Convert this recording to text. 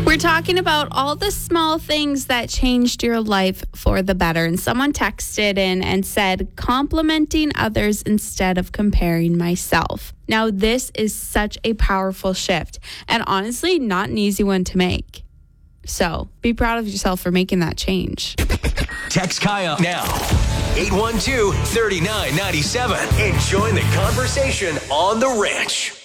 We're talking about all the small things that changed your life for the better. And someone texted in and said, complimenting others instead of comparing myself. Now, this is such a powerful shift and honestly, not an easy one to make. So be proud of yourself for making that change. Text Kaya now. 812-3997 and join the conversation on The Ranch.